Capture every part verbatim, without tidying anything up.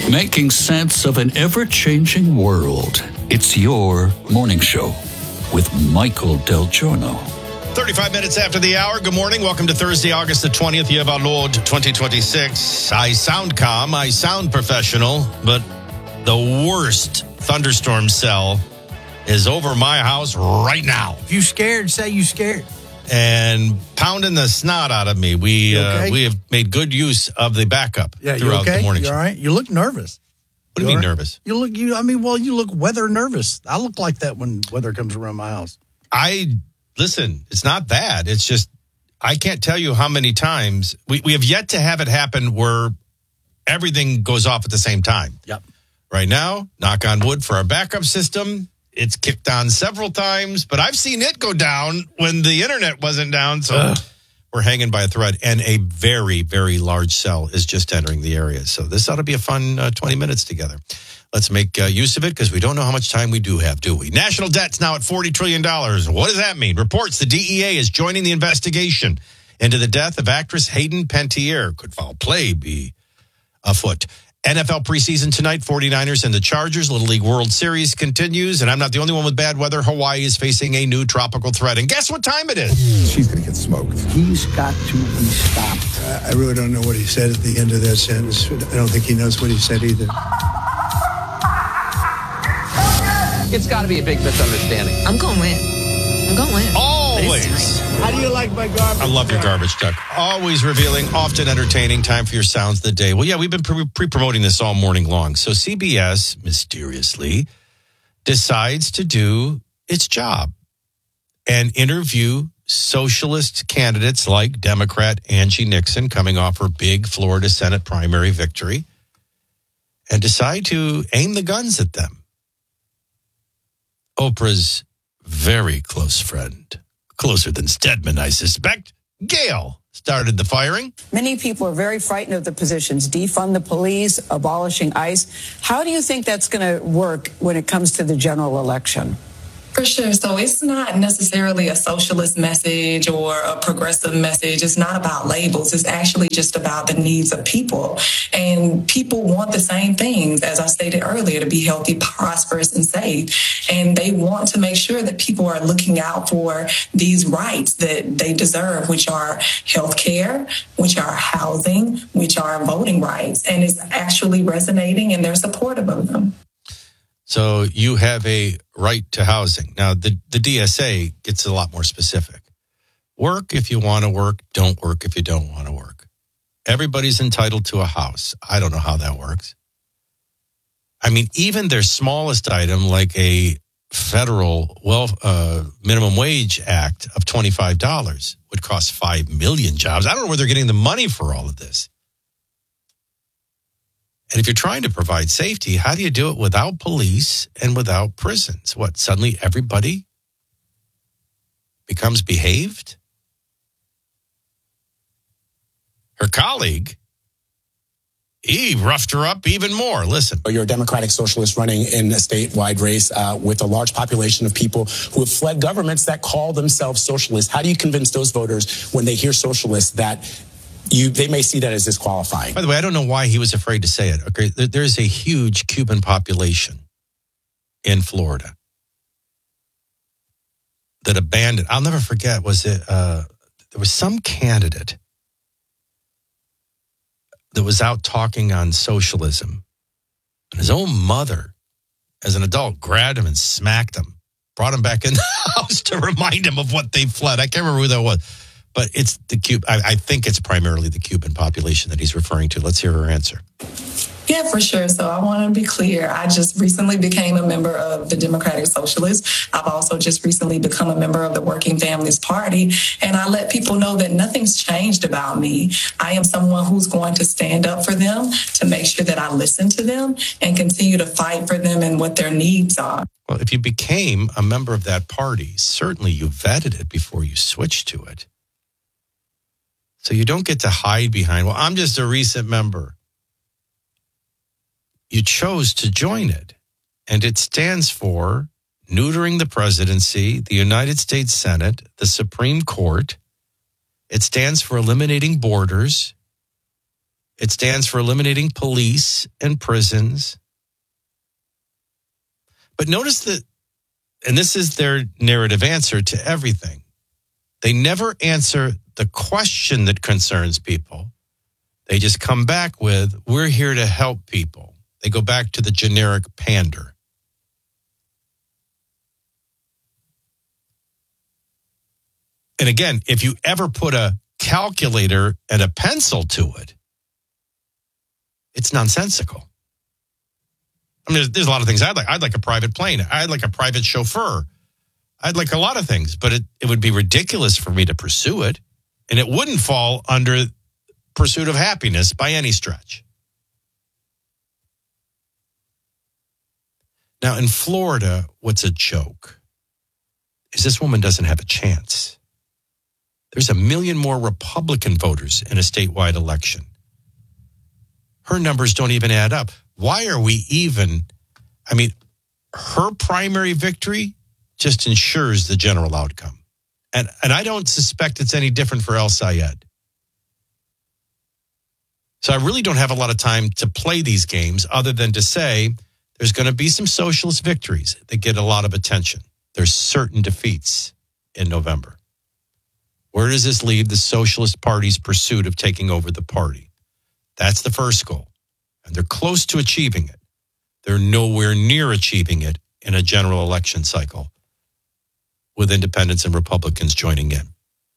Making sense of an ever-changing world. It's your morning show with Michael Del Giorno. thirty-five minutes after the hour. Good morning. Welcome to Thursday, August the twentieth, year of our Lord, twenty twenty-six. I sound calm. I sound professional, but the worst thunderstorm cell is over my house right now. If you scared, say you scared. And pounding the snot out of me. We okay? uh, we have made good use of the backup yeah, throughout okay? the morning. You all right? You look nervous. What do you, you mean right? nervous? You look. You. I mean, well, you look weather nervous. I look like that when weather comes around my house. I listen. It's not that. It's just I can't tell you how many times we we have yet to have it happen where everything goes off at the same time. Yep. Right now, knock on wood for our backup system. It's kicked on several times, but I've seen it go down when the internet wasn't down. So Ugh. We're hanging by a thread. And a very, very large cell is just entering the area. So this ought to be a fun uh, twenty minutes together. Let's make uh, use of it because we don't know how much time we do have, do we? National debt's now at forty trillion dollars. What does that mean? Reports the D E A is joining the investigation into the death of actress Hayden Panettiere. Could foul play be afoot? N F L preseason tonight, forty-niners and the Chargers. Little League World Series continues, and I'm not the only one with bad weather. Hawaii is facing a new tropical threat, and guess what time it is? She's going to get smoked. He's got to be stopped. Uh, I really don't know what he said at the end of that sentence. I don't think he knows what he said either. It's got to be a big misunderstanding. I'm going to win. I'm going to win. Always. How do you like my garbage? I love your garbage truck. Always revealing, often entertaining. Time for your sounds of the day. Well, yeah, we've been pre-promoting this all morning long. So C B S, mysteriously, decides to do its job and interview socialist candidates like Democrat Angie Nixon, coming off her big Florida Senate primary victory, and decide to aim the guns at them. Oprah's very close friend, closer than Stedman, I suspect, Gail, started the firing. Many people are very frightened of the positions, defund the police, abolishing ICE. How do you think that's going to work when it comes to the general election? For sure. So it's not necessarily a socialist message or a progressive message. It's not about labels. It's actually just about the needs of people. And people want the same things, as I stated earlier, to be healthy, prosperous, and safe. And they want to make sure that people are looking out for these rights that they deserve, which are health care, which are housing, which are voting rights. And it's actually resonating, and they're supportive of them. So you have a right to housing. Now, the, the D S A gets a lot more specific. Work if you want to work. Don't work if you don't want to work. Everybody's entitled to a house. I don't know how that works. I mean, even their smallest item, like a federal well uh, minimum wage act of twenty-five dollars, would cost five million jobs. I don't know where they're getting the money for all of this. And if you're trying to provide safety, how do you do it without police and without prisons? What, suddenly everybody becomes behaved? Her colleague, he roughed her up even more. Listen. You're a Democratic Socialist running in a statewide race uh, with a large population of people who have fled governments that call themselves socialists. How do you convince those voters when they hear socialists that You, they may see that as disqualifying? By the way, I don't know why he was afraid to say it. Okay, there's a huge Cuban population in Florida that abandoned. I'll never forget. Was it uh, there was some candidate that was out talking on socialism, and his own mother, as an adult, grabbed him and smacked him, brought him back in the house to remind him of what they fled. I can't remember who that was. But it's the Cuban, I, I think it's primarily the Cuban population that he's referring to. Let's hear her answer. Yeah, for sure. So I want to be clear. I just recently became a member of the Democratic Socialists. I've also just recently become a member of the Working Families Party. And I let people know that nothing's changed about me. I am someone who's going to stand up for them, to make sure that I listen to them and continue to fight for them and what their needs are. Well, if you became a member of that party, certainly you vetted it before you switched to it. So you don't get to hide behind, well, I'm just a recent member. You chose to join it, and it stands for neutering the presidency, the United States Senate, the Supreme Court. It stands for eliminating borders. It stands for eliminating police and prisons. But notice that, and this is their narrative answer to everything. They never answer the question that concerns people. They just come back with, we're here to help people. They go back to the generic pander. And again, if you ever put a calculator and a pencil to it, it's nonsensical. I mean, there's, there's a lot of things I'd like. I'd like a private plane. I'd like a private chauffeur. I'd like a lot of things, but it, it would be ridiculous for me to pursue it. And it wouldn't fall under pursuit of happiness by any stretch. Now, in Florida, what's a joke is this woman doesn't have a chance. There's a million more Republican voters in a statewide election. Her numbers don't even add up. Why are we even, I mean, her primary victory just ensures the general outcome. And and I don't suspect it's any different for El Sayed. So I really don't have a lot of time to play these games other than to say there's going to be some socialist victories that get a lot of attention. There's certain defeats in November. Where does this leave the Socialist Party's pursuit of taking over the party? That's the first goal. And they're close to achieving it. They're nowhere near achieving it in a general election cycle with independents and Republicans joining in.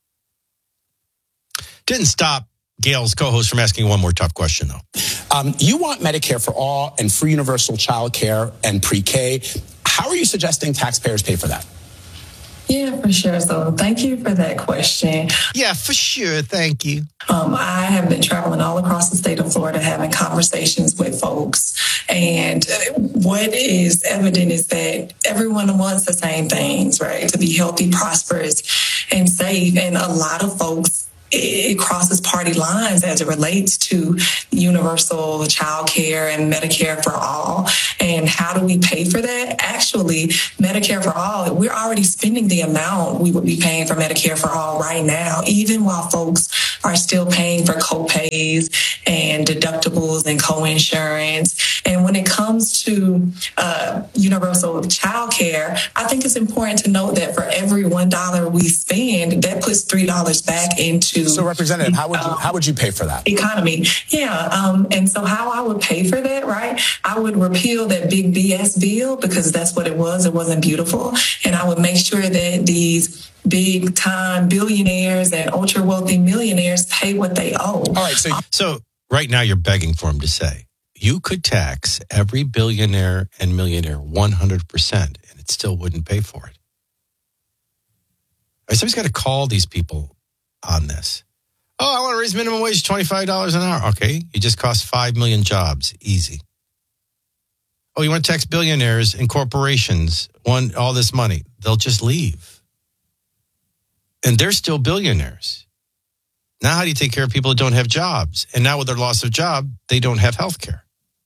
Didn't stop Gail's co-host from asking one more tough question, though. Um, you want Medicare for all and free universal child care and pre-K. How are you suggesting taxpayers pay for that? Yeah, for sure. So thank you for that question. Yeah, for sure. Thank you. Um, I have been traveling all across the state of Florida having conversations with folks. And what is evident is that everyone wants the same things, right? To be healthy, prosperous, and safe. And a lot of folks, it crosses party lines as it relates to universal child care and Medicare for all. And how do we pay for that? Actually, Medicare for all, we're already spending the amount we would be paying for Medicare for all right now, even while folks are still paying for co-pays and deductibles and co-insurance. And when it comes to uh, universal child care, I think it's important to note that for every one dollar we spend, that puts three dollars back into So, Representative, how would you how would you pay for that? Economy. Yeah. Um, and so how I would pay for that, right? I would repeal that big B S bill because that's what it was. It wasn't beautiful. And I would make sure that these big time billionaires and ultra wealthy millionaires pay what they owe. All right. So, so right now you're begging for him to say you could tax every billionaire and millionaire one hundred percent and it still wouldn't pay for it. Somebody's got to call these people on this. Oh, I want to raise minimum wage twenty-five dollars an hour. Okay, you just cost five million jobs. Easy. Oh, you want to tax billionaires and corporations, want all this money. They'll just leave. And they're still billionaires. Now how do you take care of people who don't have jobs? And now with their loss of job, they don't have health care.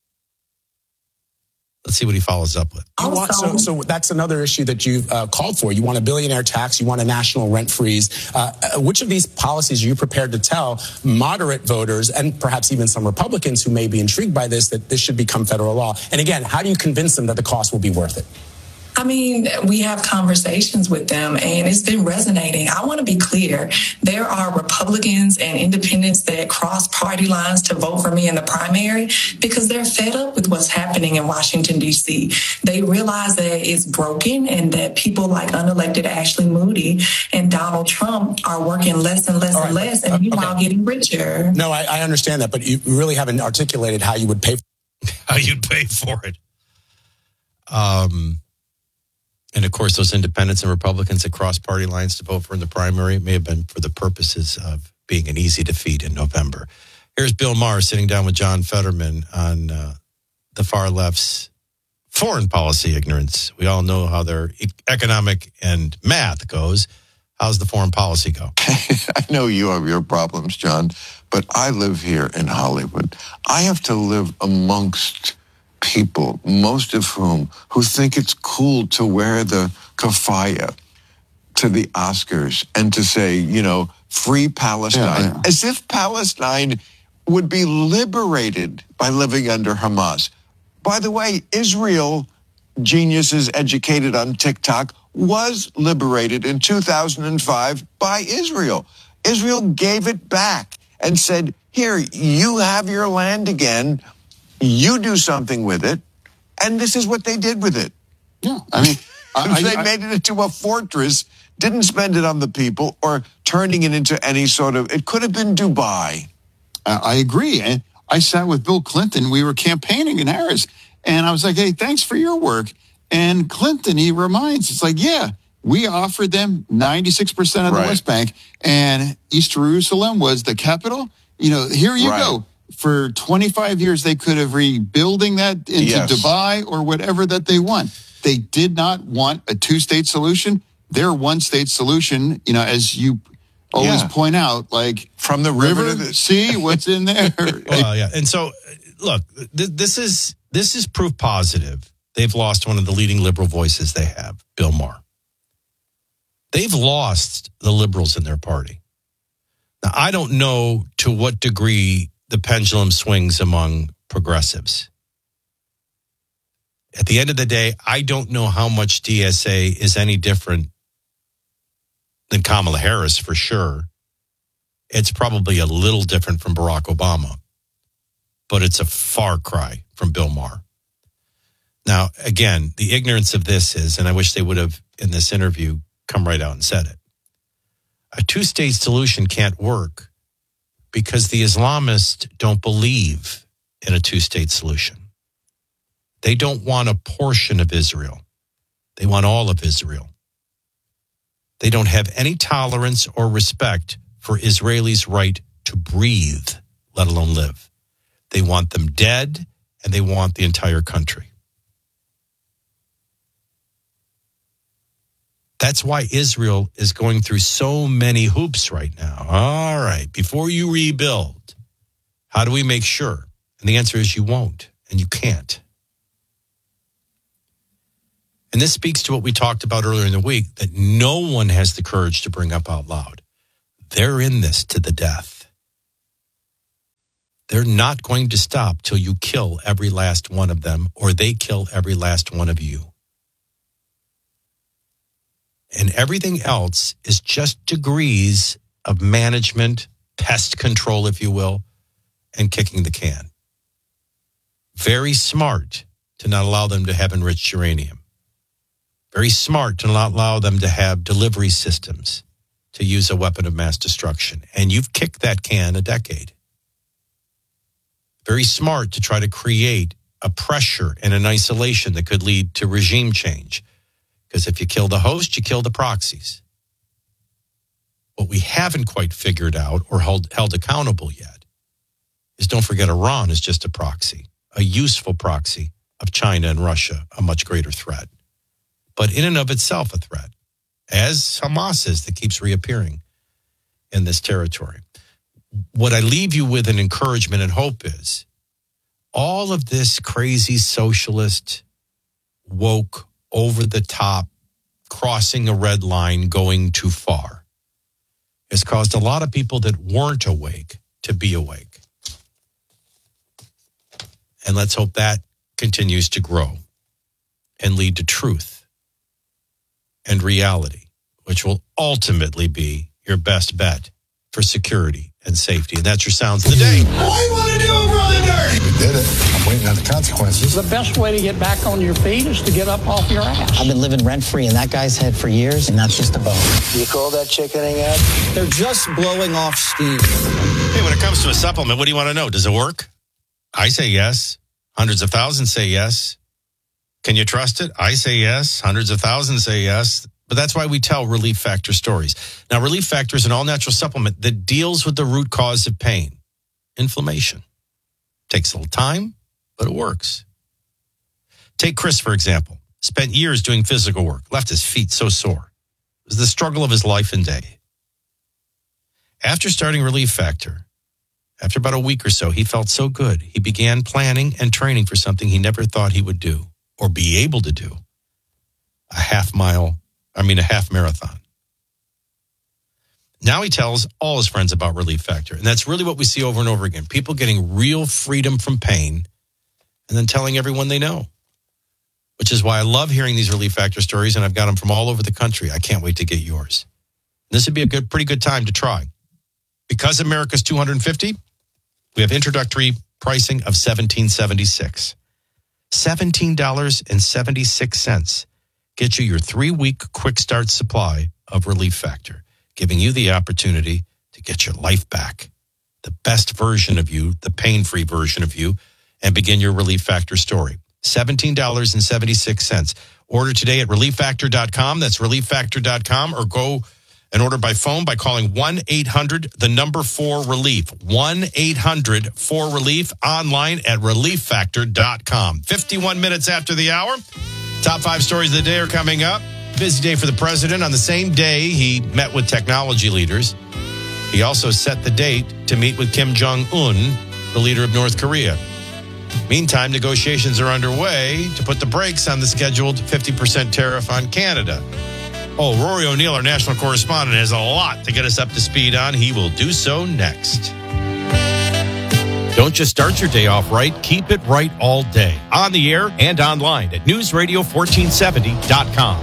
Let's see what he follows up with. You want, so, so that's another issue that you've uh, called for. You want a billionaire tax. You want a national rent freeze. Uh, which of these policies are you prepared to tell moderate voters and perhaps even some Republicans who may be intrigued by this that this should become federal law? And again, how do you convince them that the cost will be worth it? I mean, we have conversations with them and it's been resonating. I want to be clear. There are Republicans and independents that cross party lines to vote for me in the primary because they're fed up with what's happening in Washington, D C. They realize that it's broken and that people like unelected Ashley Moody and Donald Trump are working less and less right. and less and meanwhile okay. getting richer. No, I, I understand that, but you really haven't articulated how you would pay for how you'd pay for it. Um... And, of course, those independents and Republicans that cross party lines to vote for in the primary may have been for the purposes of being an easy defeat in November. Here's Bill Maher sitting down with John Fetterman on uh, the far left's foreign policy ignorance. We all know how their e- economic and math goes. How's the foreign policy go? I know you have your problems, John, but I live here in Hollywood. I have to live amongst people, most of whom who think it's cool to wear the keffiyeh to the Oscars and to say, you know, free Palestine, yeah, yeah. as if Palestine would be liberated by living under Hamas. By the way, Israel, geniuses educated on TikTok, was liberated in two thousand five by Israel. Israel gave it back and said, here, you have your land again. You do something with it. And this is what they did with it. Yeah, I mean, I, they I, made it into a fortress, didn't spend it on the people or turning it into any sort of, it could have been Dubai. I, I agree. And I sat with Bill Clinton. We were campaigning in Harris. And I was like, hey, thanks for your work. And Clinton, he reminds, it's like, yeah, we offered them ninety-six percent of the Right. West Bank. And East Jerusalem was the capital. You know, here you Right. go. For twenty-five years, they could have rebuilding that into Yes. Dubai or whatever that they want. They did not want a two-state solution. Their one-state solution, you know, as you always Yeah. point out, like From the river, river, to the sea, what's in there? Well, yeah. And so, look, th- this is this is proof positive. They've lost one of the leading liberal voices they have, Bill Maher. They've lost the liberals in their party. Now, I don't know to what degree the pendulum swings among progressives. At the end of the day, I don't know how much D S A is any different than Kamala Harris, for sure. It's probably a little different from Barack Obama, but it's a far cry from Bill Maher. Now, again, the ignorance of this is, and I wish they would have, in this interview, come right out and said it. A two-state solution can't work because the Islamists don't believe in a two-state solution. They don't want a portion of Israel. They want all of Israel. They don't have any tolerance or respect for Israelis' right to breathe, let alone live. They want them dead, and they want the entire country. That's why Israel is going through so many hoops right now. All right, before you rebuild, how do we make sure? And the answer is you won't, and you can't. And this speaks to what we talked about earlier in the week, that no one has the courage to bring up out loud. They're in this to the death. They're not going to stop till you kill every last one of them, or they kill every last one of you. And everything else is just degrees of management, pest control, if you will, and kicking the can. Very smart to not allow them to have enriched uranium. Very smart to not allow them to have delivery systems to use a weapon of mass destruction. And you've kicked that can a decade. Very smart to try to create a pressure and an isolation that could lead to regime change. Because if you kill the host, you kill the proxies. What we haven't quite figured out or held, held accountable yet is, don't forget, Iran is just a proxy, a useful proxy of China and Russia, a much greater threat. But in and of itself a threat, as Hamas is, that keeps reappearing in this territory. What I leave you with an encouragement and hope is, all of this crazy socialist, woke, over the top, crossing a red line, going too far, has caused a lot of people that weren't awake to be awake. And let's hope that continues to grow and lead to truth and reality, which will ultimately be your best bet for security and safety. And that's your Sounds of the Day. What do you want to do, Brother Dirty? We did it. I'm waiting on the consequences. The best way to get back on your feet is to get up off your ass. I've been living rent-free in that guy's head for years, and that's just a bone. You call that chickening yet? They're just blowing off steam. Hey, when it comes to a supplement, what do you want to know? Does it work? I say yes. Hundreds of thousands say yes. Can you trust it? I say yes. Hundreds of thousands say yes. But that's why we tell Relief Factor stories. Now, Relief Factor is an all-natural supplement that deals with the root cause of pain, inflammation. Takes a little time, but it works. Take Chris, for example. Spent years doing physical work, left his feet so sore. It was the struggle of his life and day. After starting Relief Factor, after about a week or so, he felt so good. He began planning and training for something he never thought he would do or be able to do. A half mile, I mean a half marathon. Now he tells all his friends about Relief Factor. And that's really what we see over and over again. People getting real freedom from pain and then telling everyone they know. Which is why I love hearing these Relief Factor stories, and I've got them from all over the country. I can't wait to get yours. This would be a good, pretty good time to try. Because America's two hundred fifty, we have introductory pricing of seventeen seventy-six. seventeen dollars and seventy-six cents gets you your three-week quick start supply of Relief Factor, giving you the opportunity to get your life back, the best version of you, the pain-free version of you, and begin your Relief Factor story. seventeen dollars and seventy-six cents. Order today at relief factor dot com. That's relief factor dot com, or go and order by phone by calling one eight hundred, the number four relief. one eight hundred four relief, online at relief factor dot com. fifty-one minutes after the hour. Top five stories of the day are coming up. Busy day for the president. On the same day, he met with technology leaders. He also set the date to meet with Kim Jong-un, the leader of North Korea. Meantime, negotiations are underway to put the brakes on the scheduled fifty percent tariff on Canada. Oh, Rory O'Neill, our national correspondent, has a lot to get us up to speed on. He will do so next. Don't just start your day off right. Keep it right all day. On the air and online at news radio fourteen seventy dot com.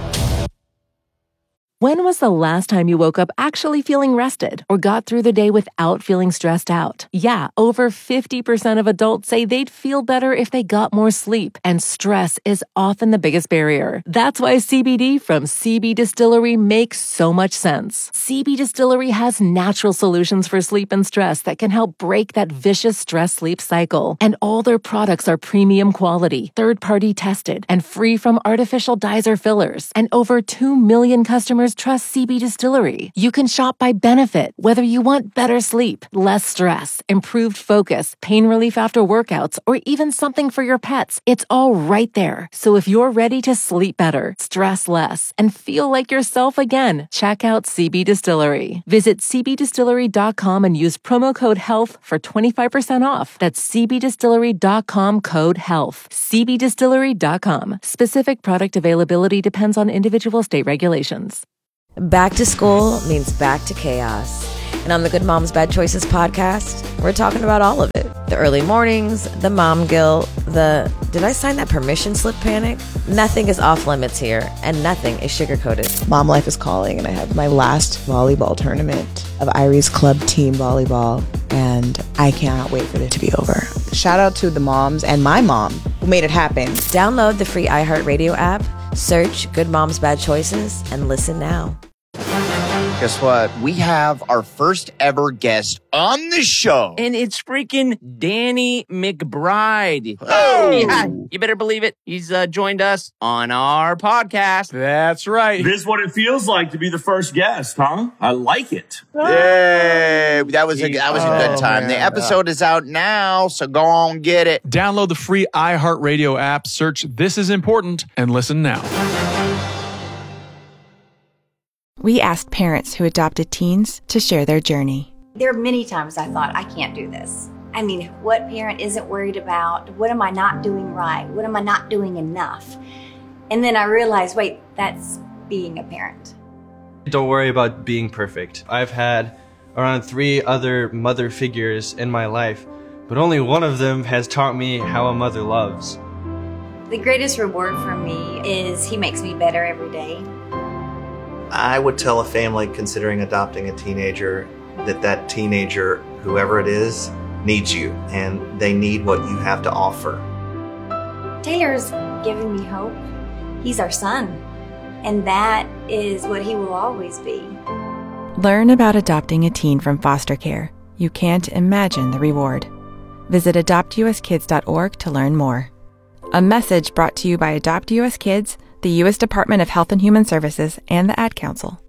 When was the last time you woke up actually feeling rested or got through the day without feeling stressed out? Yeah, over fifty percent of adults say they'd feel better if they got more sleep, and stress is often the biggest barrier. That's why C B D from C B Distillery makes so much sense. C B Distillery has natural solutions for sleep and stress that can help break that vicious stress-sleep cycle. And all their products are premium quality, third-party tested, and free from artificial dyes or fillers. And over two million customers trust C B Distillery. You can shop by benefit, whether you want better sleep, less stress, improved focus, pain relief after workouts, or even something for your pets. It's all right there. So if you're ready to sleep better, stress less, and feel like yourself again, check out C B Distillery. Visit c b distillery dot com and use promo code HEALTH for twenty-five percent off. That's c b distillery dot com, code HEALTH. c b distillery dot com. Specific product availability depends on individual state regulations. Back to school means back to chaos. And on the Good Moms Bad Choices podcast, we're talking about all of it. The early mornings, the mom guilt, the did I sign that permission slip panic? Nothing is off limits here, and nothing is sugar-coated. Mom life is calling, and I have my last volleyball tournament of Irie's club team volleyball, and I cannot wait for it to be over. Shout out to the moms and my mom who made it happen. Download the free iHeartRadio app, search Good Moms Bad Choices, and listen now. Guess what? We have our first ever guest on the show. And it's freaking Danny McBride. Oh! Yeah, you better believe it. He's uh, joined us on our podcast. That's right. This is what it feels like to be the first guest, huh? I like it. Yay! That was a, that was a good time. Oh, the episode is out now, so go on, get it. Download the free iHeartRadio app, search This Is Important, and listen now. We asked parents who adopted teens to share their journey. There are many times I thought, I can't do this. I mean, what parent isn't worried about, what am I not doing right? What am I not doing enough? And then I realized, wait, that's being a parent. Don't worry about being perfect. I've had around three other mother figures in my life, but only one of them has taught me how a mother loves. The greatest reward for me is he makes me better every day. I would tell a family considering adopting a teenager that that teenager, whoever it is, needs you, and they need what you have to offer. Taylor's giving me hope. He's our son, and that is what he will always be. Learn about adopting a teen from foster care. You can't imagine the reward. Visit adopt u s kids dot org to learn more. A message brought to you by Adopt U S Kids, the U S Department of Health and Human Services, and the Ad Council.